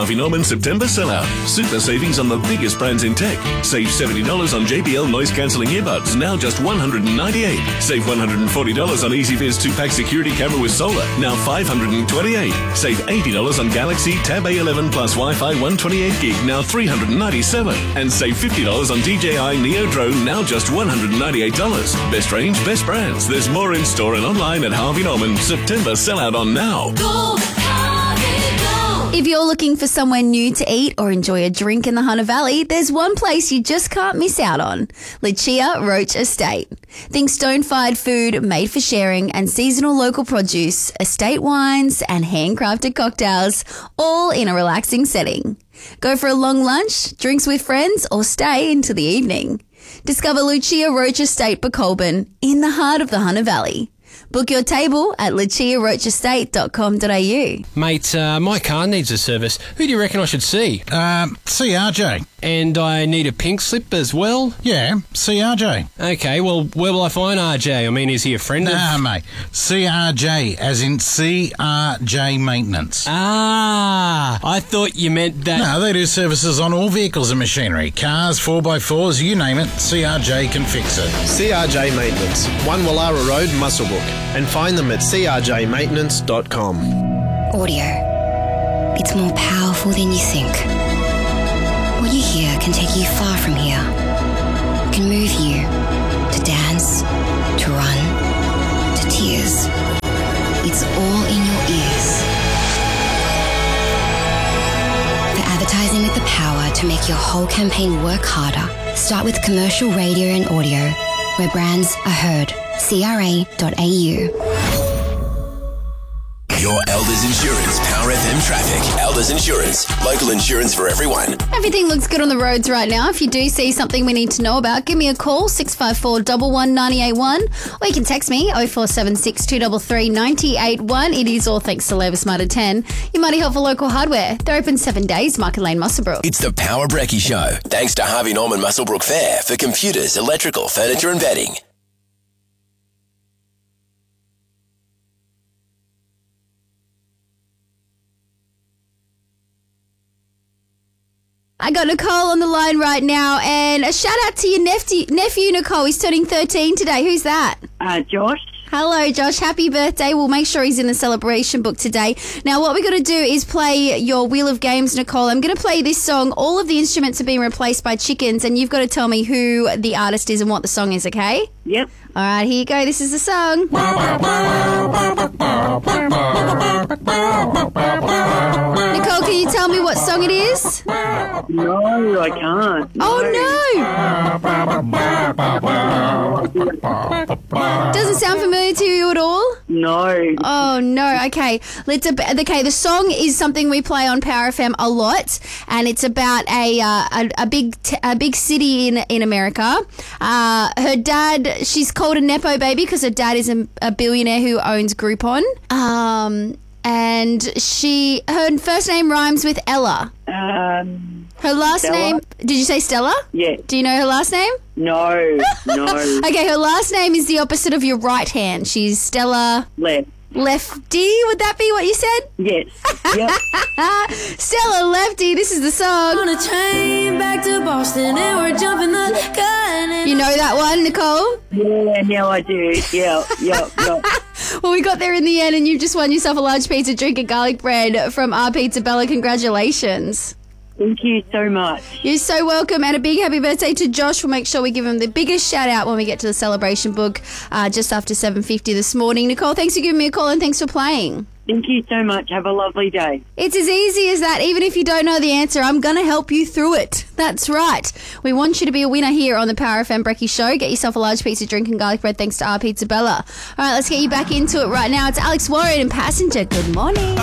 Harvey Norman September sellout. Super savings on the biggest brands in tech. Save $70 on JBL noise cancelling earbuds, now just $198. Save $140 on EasyViz 2-pack security camera with solar, now $528. Save $80 on Galaxy Tab A11 plus Wi-Fi 128 gig, now $397. And save $50 on DJI Neo Drone, now just $198. Best range, best brands. There's more in store and online at Harvey Norman. September sellout on now. Go, Harvey, go! If you're looking for somewhere new to eat or enjoy a drink in the Hunter Valley, there's one place you just can't miss out on. Lucia Roach Estate. Think stone-fired food made for sharing and seasonal local produce, estate wines and handcrafted cocktails, all in a relaxing setting. Go for a long lunch, drinks with friends, or stay into the evening. Discover Lucia Roach Estate Colburn in the heart of the Hunter Valley. Book your table at luciaroachestate.com.au. Mate, my car needs a service. Who do you reckon I should see? See RJ. And I need a pink slip as well? Yeah, see RJ. Okay, well, where will I find RJ? I mean, is he a friend of... Nah, mate. CRJ, as in CRJ Maintenance. Ah, I thought you meant that... No, they do services on all vehicles and machinery. Cars, 4x4s, you name it, CRJ can fix it. CRJ Maintenance, 1 Wallara Road, Muswellbrook. And find them at crjmaintenance.com. Audio. It's more powerful than you think. What you hear can take you far from here. Can move you to dance, to run, to tears. It's all in your ears. For advertising with the power to make your whole campaign work harder, start with commercial radio and audio, where brands are heard. CRA.au. Your Elders Insurance Power FM traffic. Elders Insurance, local insurance for everyone. Everything looks good on the roads right now. If you do see something we need to know about, give me a call, 654 11 981, or you can text me, 0476 233 981. It is all thanks to Labour Smarter 10, your mighty helpful local hardware. They're open 7 days, Market Lane, Muswellbrook. It's the Power Brekkie Show, thanks to Harvey Norman Muswellbrook Fair for computers, electrical, furniture and bedding. I got Nicole on the line right now, and a shout out to your nephew Nicole. He's turning 13 today. Who's that? Josh. Hello, Josh. Happy birthday. We'll make sure he's in the celebration book today. Now, what we're going to do is play your Wheel of Games, Nicole. I'm going to play this song. All of the instruments are being replaced by chickens, and you've got to tell me who the artist is and what the song is, okay? Yep. All right, here you go. This is the song. Nicole, can you tell me what song it is? No, I can't. Oh, no. Doesn't sound familiar to you at all? No. Oh, no. Okay. The song is something we play on Power FM a lot, and it's about a big city in America. Her dad, she's called a Nepo baby because her dad is a billionaire who owns Groupon. And her first name rhymes with Ella. Her last Stella? name... Did you say Stella? Yeah. Do you know her last name? No. Okay, her last name is the opposite of your right hand. She's Stella... Lefty, would that be what you said? Yes. Yep. Stella Lefty, this is the song. On a train back to Boston and we're jumping the gun. You know that one, Nicole? Yeah, now I do. Yeah. Well, we got there in the end, and you've just won yourself a large pizza, drink, and garlic bread from Our Pizza Bella. Congratulations. Thank you so much. You're so welcome, and a big happy birthday to Josh. We'll make sure we give him the biggest shout out when we get to the celebration book just after 7:50 this morning. Nicole, thanks for giving me a call and thanks for playing. Thank you so much. Have a lovely day. It's as easy as that. Even if you don't know the answer, I'm going to help you through it. That's right. We want you to be a winner here on the Power FM Brekkie Show. Get yourself a large pizza, drink, and garlic bread thanks to Our Pizza Bella. All right, let's get you back into it right now. It's Alex Warren and Passenger. Good morning.